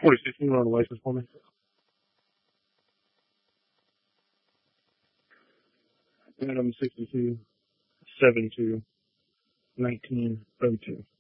46, can you run the license for me? 62, 72, 19, 32.